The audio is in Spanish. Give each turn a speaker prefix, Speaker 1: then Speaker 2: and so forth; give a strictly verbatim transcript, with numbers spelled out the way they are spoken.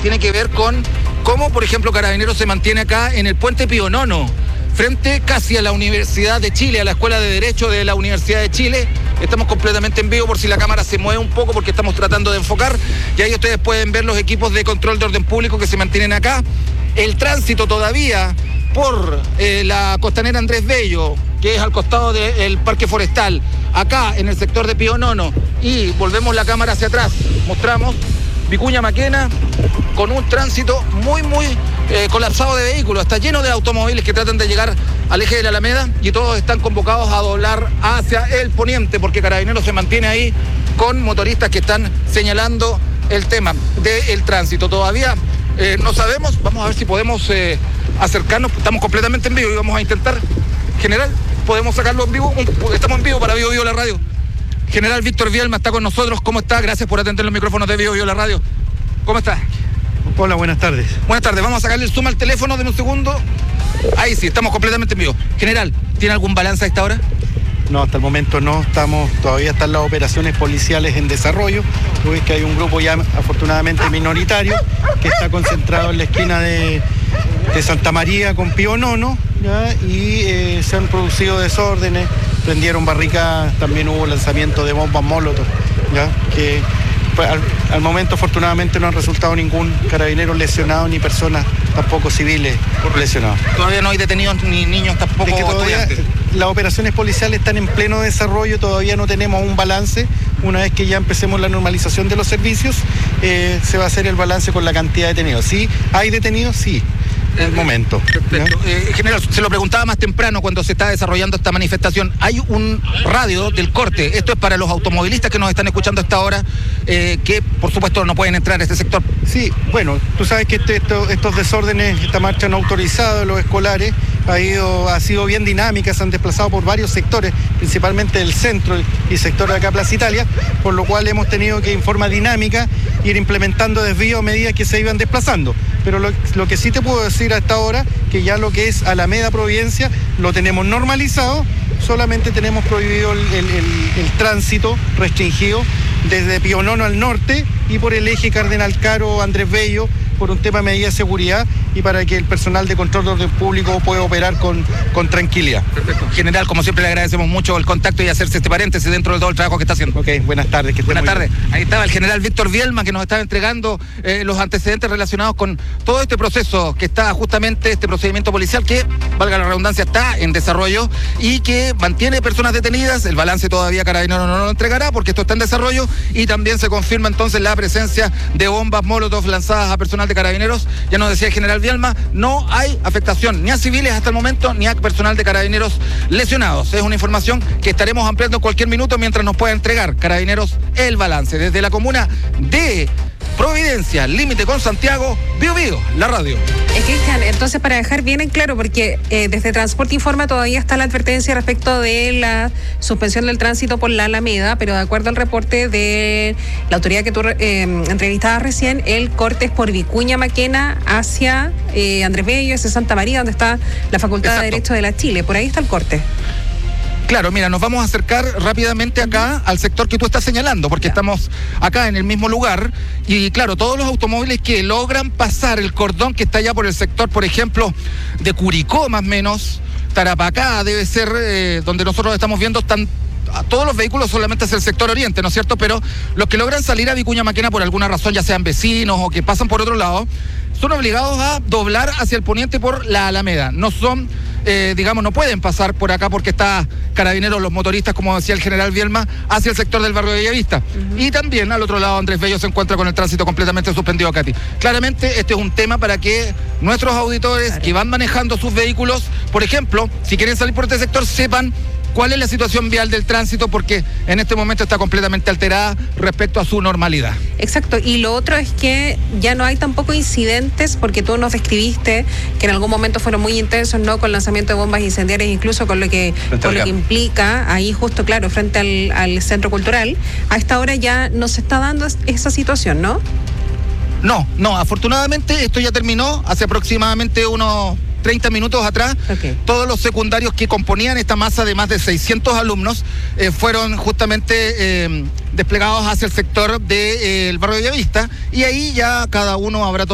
Speaker 1: tiene que ver con cómo, por ejemplo, Carabineros se mantiene acá en el puente Pío Nono, frente casi a la Universidad de Chile, a la Escuela de Derecho de la Universidad de Chile. Estamos completamente en vivo por si la cámara se mueve un poco porque estamos tratando de enfocar. Y ahí ustedes pueden ver los equipos de control de orden público que se mantienen acá. El tránsito todavía por eh, la costanera Andrés Bello, que es al costado del Parque Forestal, acá en el sector de Pío Nono. Y volvemos la cámara hacia atrás, mostramos Vicuña Maquena con un tránsito muy, muy eh, colapsado de vehículos. Está lleno de automóviles que tratan de llegar al eje de la Alameda y todos están convocados a doblar hacia el poniente porque Carabineros se mantiene ahí con motoristas que están señalando el tema del tránsito. Todavía eh, no sabemos, vamos a ver si podemos eh, acercarnos, estamos completamente en vivo y vamos a intentar, general, podemos sacarlo en vivo, estamos en vivo para Vivo Vivo la radio. General Víctor Vielma está con nosotros. ¿Cómo está? Gracias por atender los micrófonos de Vivo Vivo la radio. ¿Cómo está?
Speaker 2: Hola, buenas tardes.
Speaker 1: Buenas tardes. Vamos a sacarle el zoom al teléfono de un segundo. Ahí sí, estamos completamente en vivo. General, ¿tiene algún balance a esta hora?
Speaker 2: No, hasta el momento no. Estamos, todavía están las operaciones policiales en desarrollo. Tú ves que hay un grupo ya afortunadamente minoritario que está concentrado en la esquina de, de Santa María con Pío Nono, ¿ya? Y eh, se han producido desórdenes, prendieron barricadas, también hubo lanzamiento de bombas molotov, ¿ya? Que pues, al, al momento afortunadamente no han resultado ningún carabinero lesionado ni personas tampoco civiles lesionados.
Speaker 1: Todavía no hay detenidos ni niños tampoco.
Speaker 2: Es que todavía
Speaker 1: estudiantes.
Speaker 2: Las operaciones policiales están en pleno desarrollo, todavía no tenemos un balance. Una vez que ya empecemos la normalización de los servicios, eh, se va a hacer el balance con la cantidad de detenidos. ¿Sí? ¿Hay detenidos? Sí. En el momento.
Speaker 1: Perfecto. Eh, general, se lo preguntaba más temprano cuando se está desarrollando esta manifestación. Hay un radio del corte. Esto es para los automovilistas que nos están escuchando a esta hora, eh, que por supuesto no pueden entrar a este sector.
Speaker 2: Sí, bueno, tú sabes que este, esto, estos desórdenes, esta marcha no autorizada de los escolares, ha, ido, ha sido bien dinámica, se han desplazado por varios sectores, principalmente el centro y sector de acá Plaza Italia, por lo cual hemos tenido que en forma dinámica ir implementando desvíos a medida que se iban desplazando. Pero lo, lo que sí te puedo decir a esta hora, que ya lo que es Alameda Providencia lo tenemos normalizado, solamente tenemos prohibido el, el, el, el tránsito restringido desde Pío Nono al norte y por el eje Cardenal Caro Andrés Bello, por un tema de medida de seguridad y para que el personal de control de orden público pueda operar con, con tranquilidad.
Speaker 1: Perfecto. General, como siempre le agradecemos mucho el contacto y hacerse este paréntesis dentro de todo el trabajo que está haciendo.
Speaker 2: Ok, buenas tardes. Que
Speaker 1: buenas tardes. Bien. Ahí estaba el general Víctor Vielma que nos estaba entregando eh, los antecedentes relacionados con todo este proceso que está justamente, este procedimiento policial que, valga la redundancia, está en desarrollo y que mantiene personas detenidas. El balance todavía Carabineros no lo entregará porque esto está en desarrollo y también se confirma entonces la presencia de bombas molotov lanzadas a personal de Carabineros. Ya nos decía el general Vielma, no hay afectación ni a civiles hasta el momento ni a personal de Carabineros lesionados. Es una información que estaremos ampliando en cualquier minuto mientras nos pueda entregar Carabineros el balance. Desde la comuna de Providencia, límite con Santiago, Vivo Vivo, la radio.
Speaker 3: Eh, Cristian, entonces para dejar bien en claro, porque eh, desde Transporte Informa todavía está la advertencia respecto de la suspensión del tránsito por la Alameda, pero de acuerdo al reporte de la autoridad que tú eh, entrevistabas recién, el corte es por Vicuña Maquena hacia eh, Andrés Bello, hacia Santa María, donde está la Facultad Exacto. de Derecho de la Chile. Por ahí está el corte.
Speaker 1: Claro, mira, nos vamos a acercar rápidamente acá al sector que tú estás señalando, porque estamos acá en el mismo lugar y claro, todos los automóviles que logran pasar el cordón que está allá por el sector, por ejemplo, de Curicó más o menos, Tarapacá debe ser eh, donde nosotros estamos viendo, están a todos los vehículos solamente hacia el sector oriente, ¿no es cierto? Pero los que logran salir a Vicuña Maquena por alguna razón, ya sean vecinos o que pasan por otro lado, son obligados a doblar hacia el poniente por la Alameda. No son, eh, digamos, no pueden pasar por acá porque está Carabineros, los motoristas, como decía el general Vielma, hacia el sector del barrio de Bellavista. Uh-huh. Y también al otro lado Andrés Bello se encuentra con el tránsito completamente suspendido, Katy. Claramente este es un tema para que nuestros auditores claro. que van manejando sus vehículos, por ejemplo, si quieren salir por este sector, sepan cuál es la situación vial del tránsito, porque en este momento está completamente alterada respecto a su normalidad.
Speaker 3: Exacto, y lo otro es que ya no hay tampoco incidentes, porque tú nos describiste que en algún momento fueron muy intensos, ¿no? Con lanzamiento de bombas incendiarias, incluso con lo que, con lo que implica, ahí justo, claro, frente al, al centro cultural. A esta hora ya no se está dando esa situación, ¿no?
Speaker 1: No, no, afortunadamente esto ya terminó hace aproximadamente unos treinta minutos atrás. Okay. Todos los secundarios que componían esta masa de más de seiscientos alumnos eh, fueron justamente eh, desplegados hacia el sector del de, eh, barrio de Bellavista y ahí ya cada uno habrá